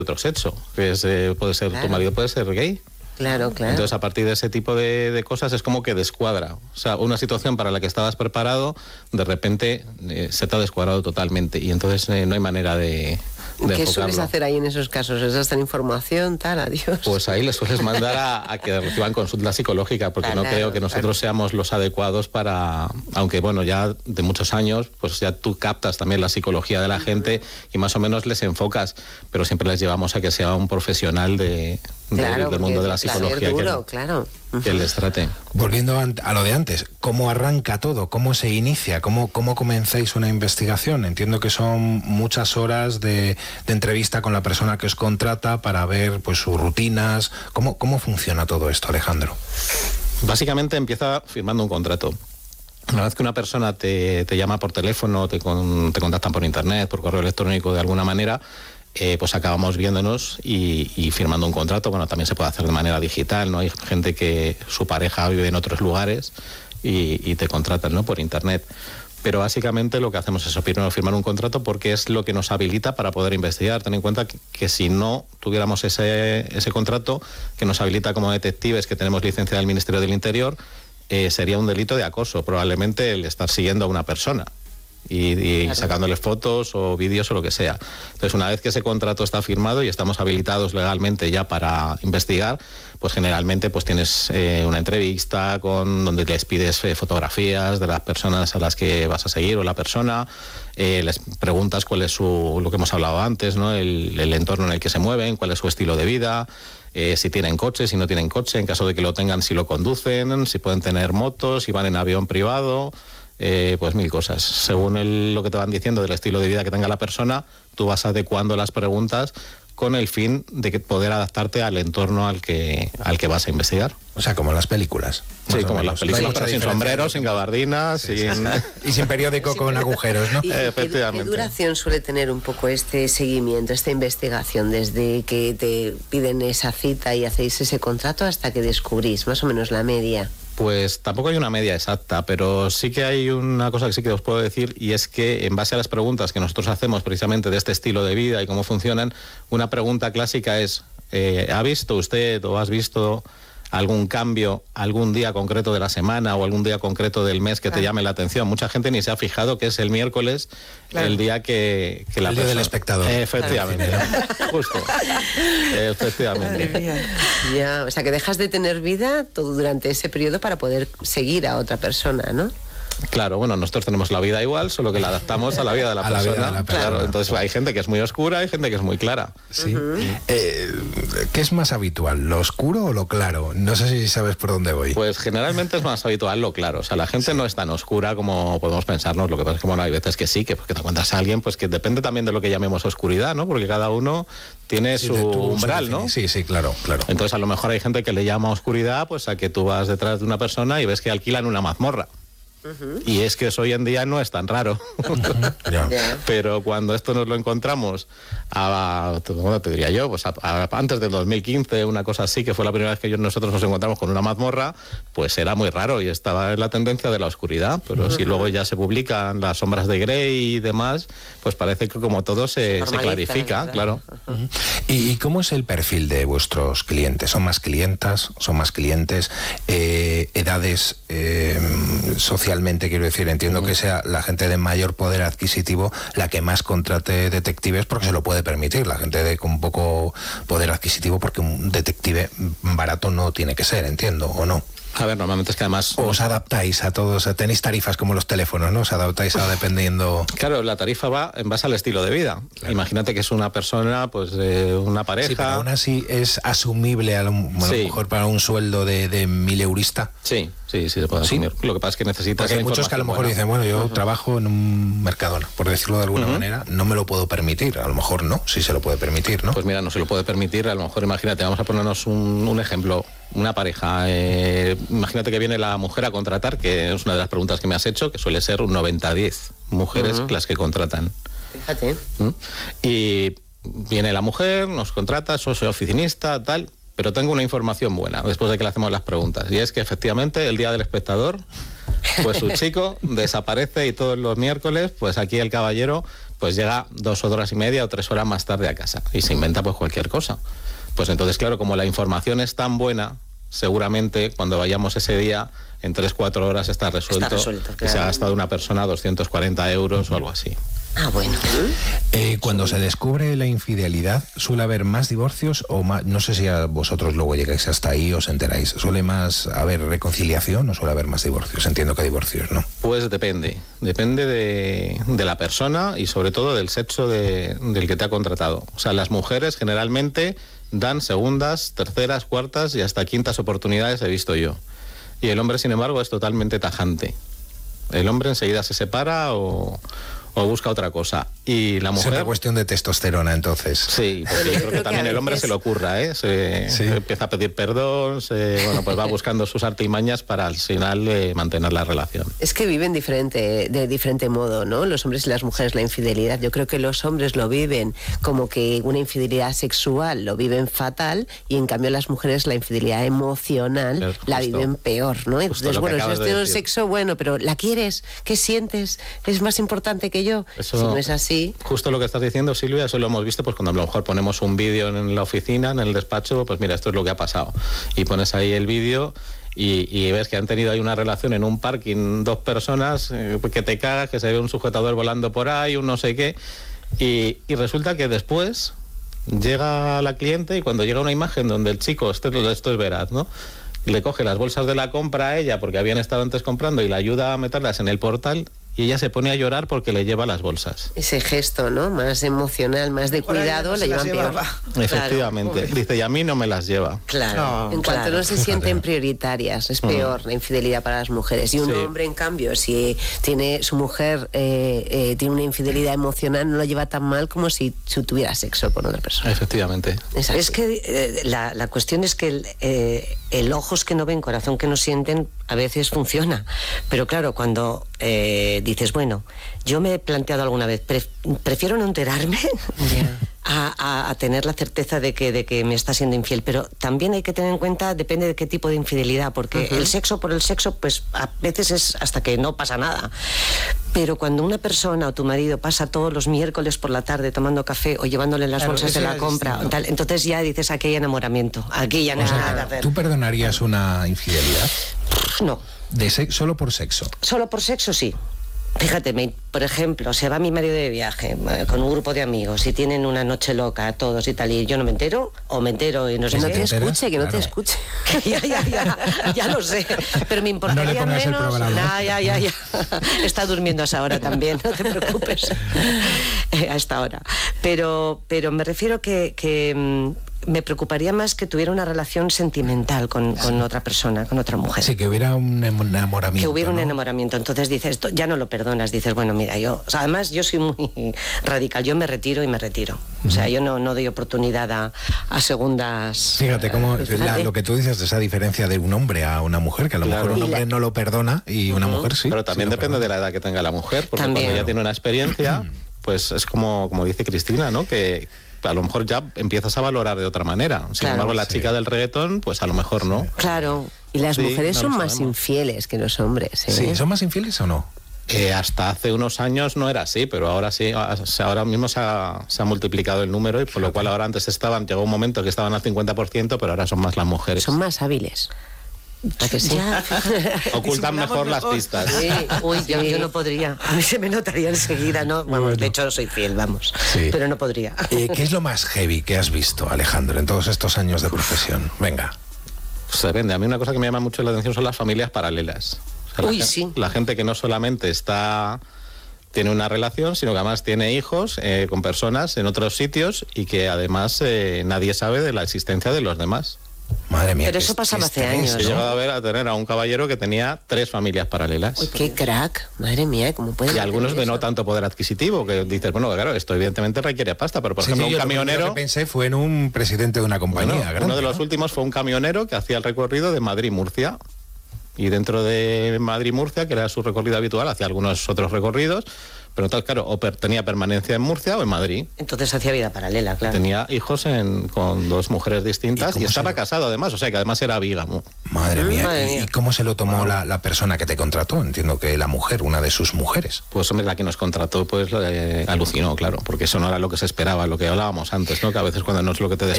otro sexo, que es, puede ser, tu marido puede ser gay. Claro. Entonces, a partir de ese tipo de cosas es como que descuadra. O sea, una situación para la que estabas preparado, de repente se te ha descuadrado totalmente. Y entonces no hay manera de ¿Qué enfocarlo. sueles hacer ahí en esos casos? ¿Les das tan información, tal, adiós? Pues ahí les sueles mandar a que reciban consulta psicológica, porque no creo que nosotros seamos los adecuados para... Aunque, bueno, ya de muchos años, pues ya tú captas también la psicología de la gente y más o menos les enfocas, pero siempre les llevamos a que sea un profesional del mundo de la psicología duro, claro. Que les trate. Volviendo a lo de antes, ¿cómo arranca todo? ¿Cómo se inicia? ¿Cómo comenzáis una investigación? Entiendo que son muchas horas de entrevista con la persona que os contrata para ver pues sus rutinas. ¿Cómo funciona todo esto, Alejandro? Básicamente empieza firmando un contrato. Una vez que una persona te llama por teléfono, te contactan por internet, por correo electrónico de alguna manera, pues acabamos viéndonos y firmando un contrato. Bueno, también se puede hacer de manera digital, ¿no? Hay gente que su pareja vive en otros lugares y te contratan, ¿no? Por internet. Pero básicamente lo que hacemos es primero firmar un contrato porque es lo que nos habilita para poder investigar. Ten en cuenta que si no tuviéramos ese contrato que nos habilita como detectives, que tenemos licencia del Ministerio del Interior, sería un delito de acoso, probablemente el estar siguiendo a una persona y sacándole fotos o vídeos o lo que sea. Entonces, una vez que ese contrato está firmado y estamos habilitados legalmente ya para investigar, pues generalmente pues tienes una entrevista donde les pides fotografías de las personas a las que vas a seguir o la persona, les preguntas cuál es lo que hemos hablado antes, ¿no? El entorno en el que se mueven, cuál es su estilo de vida, si tienen coche, si no tienen coche, en caso de que lo tengan, si lo conducen, si pueden tener motos, si van en avión privado. Pues mil cosas. Según lo que te van diciendo del estilo de vida que tenga la persona, tú vas adecuando las preguntas con el fin de poder adaptarte al entorno al que vas a investigar. O sea, como en las películas. Sí, como en las películas, pero sin sombreros, sin gabardinas, y sin periódico con agujeros, ¿no? Efectivamente. ¿Qué duración suele tener un poco este seguimiento, esta investigación, desde que te piden esa cita y hacéis ese contrato hasta que descubrís más o menos la media? Pues tampoco hay una media exacta, pero sí que hay una cosa que sí que os puedo decir, y es que en base a las preguntas que nosotros hacemos precisamente de este estilo de vida y cómo funcionan, una pregunta clásica es, ¿ha visto usted o has visto algún cambio, algún día concreto de la semana o algún día concreto del mes que te llame la atención? Mucha gente ni se ha fijado que es el miércoles, el día que la persona... El día del espectador. Efectivamente, justo. Efectivamente. Ya, o sea, que dejas de tener vida todo durante ese periodo para poder seguir a otra persona, ¿no? Claro, bueno, nosotros tenemos la vida igual, solo que la adaptamos a la vida de la persona. Claro, entonces hay gente que es muy oscura, hay gente que es muy clara. Sí. ¿Qué es más habitual, lo oscuro o lo claro? No sé si sabes por dónde voy. Pues generalmente es más habitual lo claro. O sea, la gente no es tan oscura como podemos pensarnos. Lo que pasa es que, bueno, hay veces que sí, que porque te encuentras a alguien, pues que depende también de lo que llamemos oscuridad, ¿no? Porque cada uno tiene su umbral, ¿no? Sí, claro. Entonces, a lo mejor hay gente que le llama oscuridad, pues a que tú vas detrás de una persona y ves que alquilan una mazmorra. Y es que eso hoy en día no es tan raro. Pero cuando esto nos lo encontramos ¿cómo te diría yo? Pues antes del 2015, una cosa así, que fue la primera vez que nosotros nos encontramos con una mazmorra, pues era muy raro y estaba en la tendencia de la oscuridad. Pero si luego ya se publican las sombras de Grey y demás, pues parece que como todo se clarifica, ¿verdad? Claro. ¿Y cómo es el perfil de vuestros clientes? ¿Son más clientas? ¿Son más clientes? ¿Edades sociales? Quiero decir, entiendo que sea la gente de mayor poder adquisitivo la que más contrate detectives porque se lo puede permitir, la gente con poco poder adquisitivo, porque un detective barato no tiene que ser, entiendo, ¿o no? A ver, normalmente es que además... ¿Os adaptáis a todos? ¿Tenéis tarifas como los teléfonos, no? ¿Os adaptáis a dependiendo...? Claro, la tarifa va en base al estilo de vida. Claro. Imagínate que es una persona, pues una pareja... Sí, pero aún así es asumible a lo mejor para un sueldo de 1.000 eurista. Sí, se puede asumir. Lo que pasa es que necesitas... Porque hay muchos que a lo mejor dicen, bueno, yo trabajo en un Mercadona, por decirlo de alguna manera, no me lo puedo permitir. A lo mejor no, sí se lo puede permitir, ¿no? Pues mira, no se lo puede permitir. A lo mejor, imagínate, vamos a ponernos un ejemplo. Una pareja, imagínate que viene la mujer a contratar, que es una de las preguntas que me has hecho, que suele ser un 90-10 mujeres las que contratan. Fíjate. Y viene la mujer, nos contrata, soy oficinista, tal, pero tengo una información buena después de que le hacemos las preguntas, y es que efectivamente el día del espectador, pues su chico desaparece y todos los miércoles, pues aquí el caballero pues llega 2 horas y media o 3 horas más tarde a casa y se inventa pues cualquier cosa. Pues entonces, claro, como la información es tan buena, seguramente cuando vayamos ese día, en 3-4 horas está resuelto claro. Y se ha gastado una persona 240 euros o algo así. Ah, bueno. Cuando se descubre la infidelidad, ¿suele haber más divorcios o más? No sé si a vosotros luego llegáis hasta ahí, os enteráis. ¿Suele más haber reconciliación o suele haber más divorcios? Entiendo que divorcios, ¿no? Pues depende de la persona y sobre todo del sexo del que te ha contratado. O sea, las mujeres generalmente dan segundas, terceras, cuartas y hasta quintas oportunidades, he visto yo. Y el hombre, sin embargo, es totalmente tajante. El hombre enseguida se separa o busca otra cosa. Y la mujer... Es una cuestión de testosterona, entonces. Sí, porque yo creo que también el hombre se le ocurra, ¿eh? Se empieza a pedir perdón, pues va buscando sus artimañas para al final mantener la relación. Es que viven de diferente modo, ¿no? Los hombres y las mujeres la infidelidad. Yo creo que los hombres lo viven como que una infidelidad sexual lo viven fatal y en cambio las mujeres la infidelidad emocional la viven peor, ¿no? Entonces, bueno, si has tenido sexo, bueno, pero ¿la quieres? ¿Qué sientes? ¿Es más importante que yo? Eso, si no es así... Justo lo que estás diciendo, Silvia, eso lo hemos visto pues cuando a lo mejor ponemos un vídeo en la oficina, en el despacho, pues mira, esto es lo que ha pasado. Y pones ahí el vídeo y ves que han tenido ahí una relación en un parking, 2 personas, que te cagas, que se ve un sujetador volando por ahí, un no sé qué, y resulta que después llega la cliente y cuando llega una imagen donde el chico, esto es veraz, ¿no?, le coge las bolsas de la compra a ella porque habían estado antes comprando y la ayuda a meterlas en el portal y ella se pone a llorar porque le lleva las bolsas. Ese gesto, ¿no?, más emocional, más de cuidado, le llevan peor. Efectivamente. Claro. Dice, y a mí no me las lleva. Claro. En cuanto no se sienten prioritarias, es peor la infidelidad para las mujeres. Y un hombre, en cambio, si tiene su mujer tiene una infidelidad emocional, no lo lleva tan mal como si tuviera sexo con otra persona. Efectivamente. Es que la cuestión es que el ojos que no ven, corazón que no sienten, a veces funciona. Pero claro, cuando dices, bueno, yo me he planteado alguna vez, prefiero no enterarme a tener la certeza de que me está siendo infiel, pero también hay que tener en cuenta, depende de qué tipo de infidelidad, porque el sexo por el sexo, pues a veces es hasta que no pasa nada. Pero cuando una persona o tu marido pasa todos los miércoles por la tarde tomando café o llevándole las bolsas de la compra, tal, entonces ya dices, aquí hay enamoramiento, aquí ya no hay nada que hacer. ¿Tú perdonarías una infidelidad? No. ¿Solo por sexo? Solo por sexo, sí. Fíjate, por ejemplo, se va mi marido de viaje con un grupo de amigos y tienen una noche loca todos y tal, y yo no me entero, o me entero y no sé qué. Que no te escuche. ya lo sé, pero me importaría no le menos. Ya. Está durmiendo a esa hora también, no te preocupes. A esta hora. Pero me refiero que me preocuparía más que tuviera una relación sentimental con otra persona, con otra mujer. Sí, que hubiera un enamoramiento. Que hubiera un enamoramiento. Entonces dices, ya no lo perdonas. Dices, bueno, mira, o sea, además yo soy muy radical. Yo me retiro y me retiro. O sea, yo no doy oportunidad a segundas... Fíjate cómo lo que tú dices de esa diferencia de un hombre a una mujer, que a lo mejor un hombre no lo perdona y una mujer sí. Pero también depende de la edad que tenga la mujer, porque también. Cuando ella tiene una experiencia, pues es como dice Cristina, ¿no?, que a lo mejor ya empiezas a valorar de otra manera. Sin embargo, la chica del reggaetón, pues a lo mejor no. Claro. Y las mujeres son más infieles que los hombres, ¿eh? Sí, ¿son más infieles o no? Hasta hace unos años no era así, pero ahora sí. Ahora mismo se ha multiplicado el número y por lo cual ahora antes llegó un momento que estaban al 50%, pero ahora son más las mujeres. Son más hábiles. ¿A que sí? Ocultan mejor las pistas. Sí. Uy, yo no podría. A mí se me notaría enseguida, ¿no? Bueno. De hecho, soy fiel, vamos. Sí. Pero no podría. ¿Qué es lo más heavy que has visto, Alejandro, en todos estos años de profesión? Venga. Pues depende. A mí una cosa que me llama mucho la atención son las familias paralelas. O sea, sí. La gente que no solamente tiene una relación, sino que además tiene hijos con personas en otros sitios y que además nadie sabe de la existencia de los demás. Madre mía. Pero eso pasaba hace años. He llegado a tener a un caballero que tenía 3 familias paralelas. Uy, qué crack. Madre mía, ¿cómo puede? Y algunos de no tanto poder adquisitivo, que dices, bueno, claro, esto evidentemente requiere pasta, pero por ejemplo un camionero... Lo que pensé fue en un presidente de una compañía grande. Uno de los últimos fue un camionero que hacía el recorrido de Madrid-Murcia. Y dentro de Madrid-Murcia, que era su recorrido habitual, hacía algunos otros recorridos, Pero entonces, claro, tenía permanencia en Murcia o en Madrid. Entonces hacía vida paralela, claro. Tenía hijos con 2 mujeres distintas y estaba casado además, o sea que además era bígamo. Madre mía. ¿Y cómo se lo tomó la persona que te contrató? Entiendo que la mujer, una de sus mujeres. Pues hombre, la que nos contrató pues alucinó, claro, porque eso no era lo que se esperaba, lo que hablábamos antes, ¿no? Que a veces cuando no es lo que te